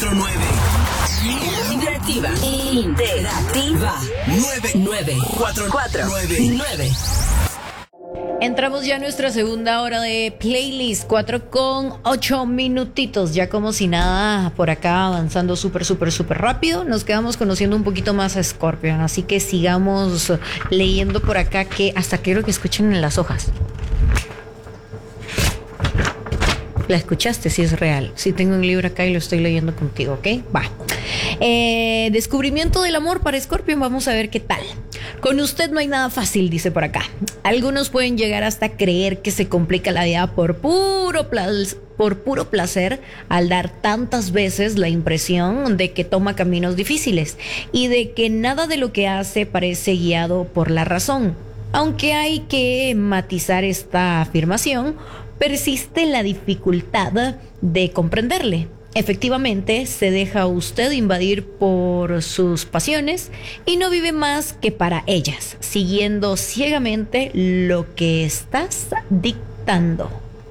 Interactiva. 9949. Entramos ya a nuestra segunda hora de playlist, 4:08 minutitos, ya como si nada por acá avanzando súper rápido. Nos quedamos conociendo un poquito más a Scorpion, así que sigamos leyendo por acá, que hasta quiero que escuchen en las hojas. La escuchaste, si es real. Sí, tengo un libro acá y lo estoy leyendo contigo, ¿ok? Va. Descubrimiento del amor para Scorpion, vamos a ver qué tal. Con usted no hay nada fácil, dice por acá. Algunos pueden llegar hasta creer que se complica la vida por puro placer al dar tantas veces la impresión de que toma caminos difíciles y de que nada de lo que hace parece guiado por la razón. Aunque hay que matizar esta afirmación, persiste la dificultad de comprenderle. Efectivamente, se deja usted invadir por sus pasiones y no vive más que para ellas, siguiendo ciegamente lo que estás dictando.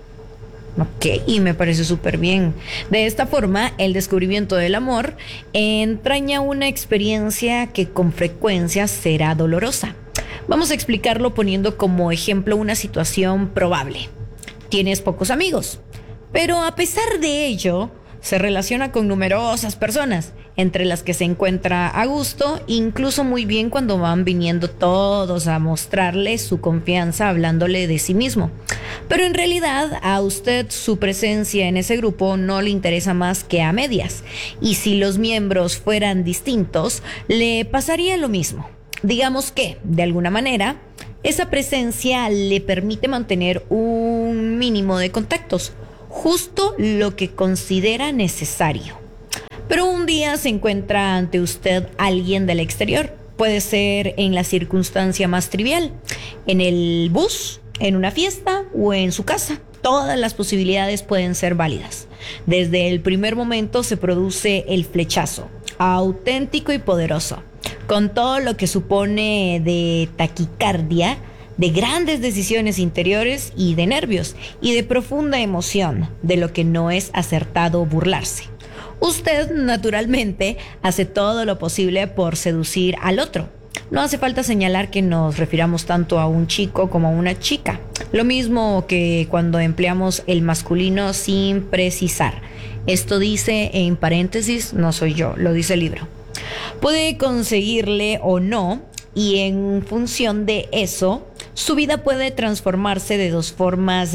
Ok, y me parece súper bien. De esta forma, el descubrimiento del amor entraña una experiencia que con frecuencia será dolorosa. Vamos a explicarlo poniendo como ejemplo una situación probable. Tienes pocos amigos, pero a pesar de ello, se relaciona con numerosas personas, entre las que se encuentra a gusto, incluso muy bien cuando van viniendo todos a mostrarle su confianza hablándole de sí mismo. Pero en realidad a usted su presencia en ese grupo no le interesa más que a medias, y si los miembros fueran distintos, le pasaría lo mismo. Digamos que, de alguna manera, esa presencia le permite mantener un mínimo de contactos, justo lo que considera necesario. Pero un día se encuentra ante usted alguien del exterior. Puede ser en la circunstancia más trivial, en el bus, en una fiesta o en su casa. Todas las posibilidades pueden ser válidas. Desde el primer momento se produce el flechazo, auténtico y poderoso, con todo lo que supone de taquicardia, de grandes decisiones interiores y de nervios y de profunda emoción, de lo que no es acertado burlarse. Usted, naturalmente, hace todo lo posible por seducir al otro. No hace falta señalar que nos refiramos tanto a un chico como a una chica. Lo mismo que cuando empleamos el masculino sin precisar. Esto dice en paréntesis, no soy yo, lo dice el libro. Puede conseguirle o no, y en función de eso, su vida puede transformarse de dos formas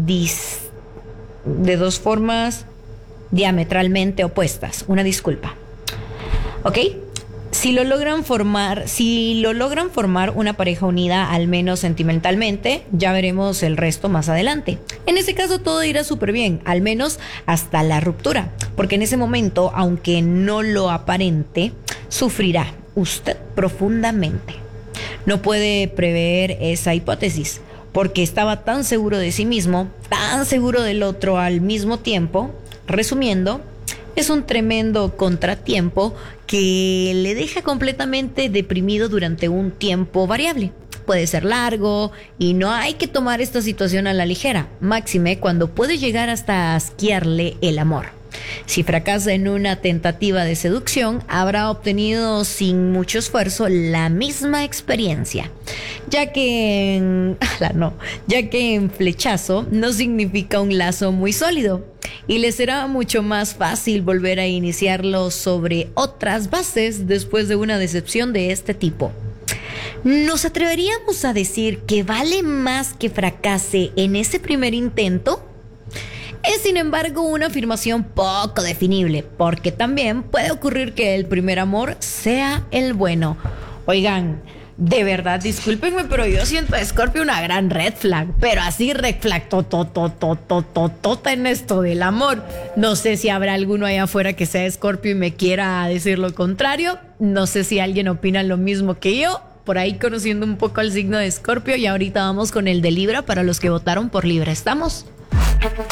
diametralmente opuestas. Una disculpa. ¿Ok? Si lo logran formar una pareja unida, al menos sentimentalmente, ya veremos el resto más adelante. En ese caso todo irá súper bien, al menos hasta la ruptura, porque en ese momento, aunque no lo aparente, sufrirá usted profundamente. No puede prever esa hipótesis, porque estaba tan seguro de sí mismo, tan seguro del otro al mismo tiempo. Resumiendo, es un tremendo contratiempo que le deja completamente deprimido durante un tiempo variable. Puede ser largo y no hay que tomar esta situación a la ligera, máxime cuando puede llegar hasta asquearle el amor. Si fracasa en una tentativa de seducción, habrá obtenido sin mucho esfuerzo la misma experiencia, ya que en flechazo no significa un lazo muy sólido y le será mucho más fácil volver a iniciarlo sobre otras bases después de una decepción de este tipo. ¿Nos atreveríamos a decir que vale más que fracase en ese primer intento? Es, sin embargo, una afirmación poco definible, porque también puede ocurrir que el primer amor sea el bueno. Oigan, de verdad, discúlpenme, pero yo siento a Scorpio una gran red flag, pero así red flag totototototota en esto del amor. No sé si habrá alguno allá afuera que sea Scorpio y me quiera decir lo contrario. No sé si alguien opina lo mismo que yo. Por ahí conociendo un poco el signo de Scorpio, y ahorita vamos con el de Libra para los que votaron por Libra. ¿Estamos?